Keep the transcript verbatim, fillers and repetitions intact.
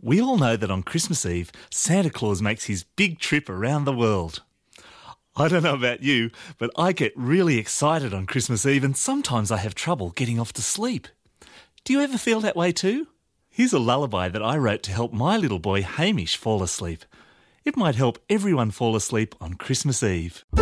We all know that on Christmas Eve, Santa Claus makes his big trip around the world. I don't know about you, but I get really excited on Christmas Eve and sometimes I have trouble getting off to sleep. Do you ever feel that way too? Here's a lullaby that I wrote to help my little boy Hamish fall asleep. It might help everyone fall asleep on Christmas Eve.